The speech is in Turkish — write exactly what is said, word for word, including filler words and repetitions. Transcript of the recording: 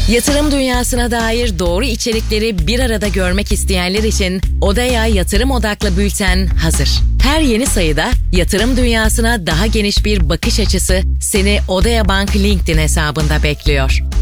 Yatırım dünyasına dair doğru içerikleri bir arada görmek isteyenler için Odea Yatırım Odaklı Bülten hazır. Her yeni sayıda yatırım dünyasına daha geniş bir bakış açısı seni Odea Bank LinkedIn hesabında bekliyor.